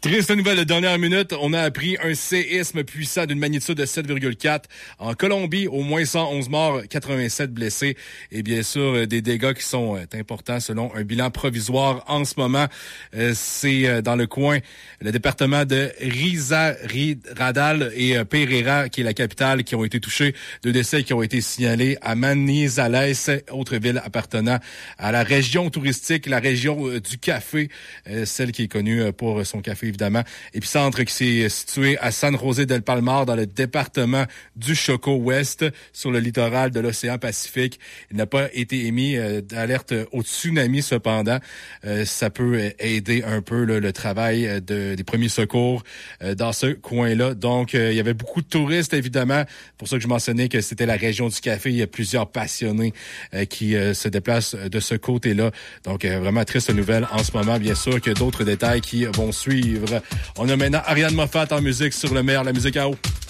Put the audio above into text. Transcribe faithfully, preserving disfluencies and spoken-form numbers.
Triste nouvelle de dernière minute, on a appris un séisme puissant d'une magnitude de sept virgule quatre en Colombie, au moins cent onze morts, quatre-vingt-sept blessés et bien sûr des dégâts qui sont importants selon un bilan provisoire en ce moment. C'est dans le coin, le département de Risaralda et Pereira, qui est la capitale, qui ont été touchés. Deux décès qui ont été signalés à Manizales, autre ville appartenant à la région touristique, la région du café, celle qui est connue pour son café évidemment. Épicentre qui s'est situé à San José del Palmar dans le département du Choco Ouest sur le littoral de l'océan Pacifique. Il n'a pas été émis euh, d'alerte au tsunami cependant. Euh, ça peut aider un peu là, le travail de, des premiers secours euh, dans ce coin-là. Donc, euh, il y avait beaucoup de touristes évidemment. Pour ça que je mentionnais que c'était la région du café. Il y a plusieurs passionnés euh, qui euh, se déplacent de ce côté-là. Donc, euh, vraiment triste nouvelle en ce moment. Bien sûr que d'autres détails qui vont suivre. On a maintenant Ariane Moffat en musique sur le meilleur de la musique à eau.